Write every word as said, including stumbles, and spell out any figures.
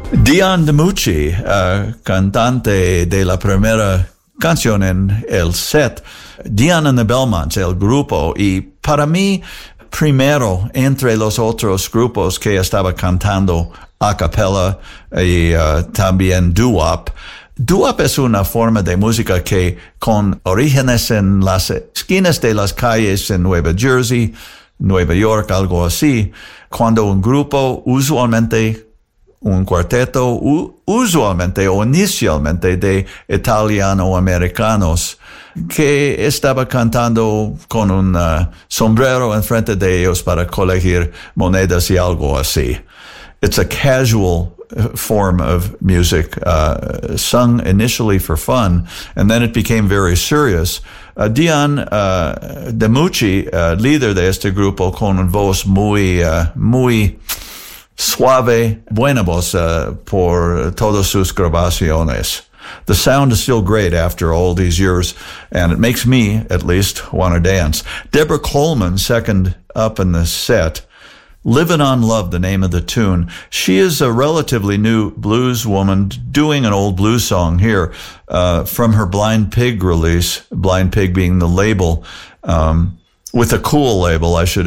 Dion DiMucci, uh, cantante de la primera canción en el set. Dion and the Belmonts, el grupo, y para mí, primero entre los otros grupos que estaba cantando a cappella y uh, también doo-wop. Doo-wop es una forma de música que con orígenes en las esquinas de las calles en Nueva Jersey, Nueva York, algo así, cuando un grupo usualmente un cuarteto u- usualmente o inicialmente de italiano-americanos que estaba cantando con un uh, sombrero enfrente de ellos para colegir monedas y algo así. It's a casual form of music, uh, sung initially for fun, and then it became very serious. Uh, Dion uh, DiMucci, uh, líder de este grupo, con una voz muy, uh, muy suave, buena voz uh, por todas sus grabaciones. The sound is still great after all these years, and it makes me, at least, want to dance. Deborah Coleman, second up in the set. Livin' on Love, the name of the tune. She is a relatively new blues woman doing an old blues song here uh, from her Blind Pig release, Blind Pig being the label, um, with a cool label, I should